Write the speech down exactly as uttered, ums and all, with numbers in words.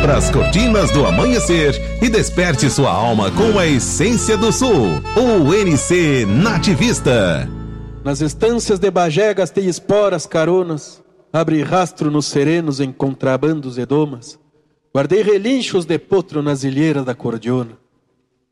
abra as cortinas do amanhecer e desperte sua alma com a essência do sul. O N C Nativista. Nas estâncias de Bagé gastei esporas caronas, abri rastro nos serenos em contrabandos e domas, guardei relinchos de potro nas ilheiras da cordiona.